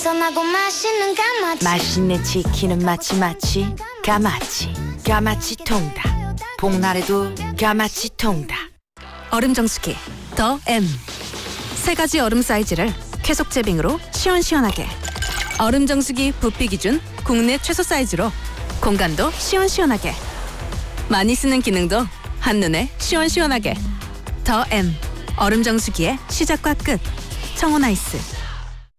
선하고 맛있는 까마치. 맛있는 치킨은 마치 까마치 통닭. 복날에도 까마치 통닭. 얼음 정수기 더 M. 세 가지 얼음 사이즈를 계속 제빙으로 시원시원하게. 얼음 정수기 부피 기준 국내 최소 사이즈로 공간도 시원시원하게. 많이 쓰는 기능도 한눈에 시원시원하게. 더 M. 얼음 정수기의 시작과 끝. 청혼 아이스.